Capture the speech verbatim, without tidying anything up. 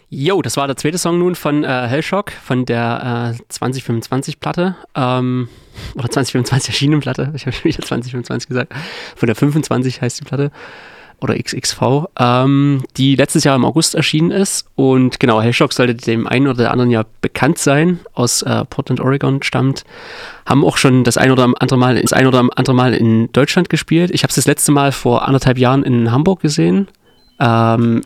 Jo, das war der zweite Song nun von äh, Hellshock, von der äh, zwanzig fünfundzwanzig-Platte. Ähm, oder zwanzig fünfundzwanzig erschienenen Platte. Ich habe schon wieder zwanzig fünfundzwanzig gesagt. Von der fünfundzwanzig heißt die Platte. Oder X X V. Ähm, die letztes Jahr im August erschienen ist. Und genau, Hellshock sollte dem einen oder der anderen ja bekannt sein. Aus äh, Portland, Oregon stammt. Haben auch schon das ein oder andere Mal, das ein oder andere Mal in Deutschland gespielt. Ich habe es das letzte Mal vor anderthalb Jahren in Hamburg gesehen. Ähm,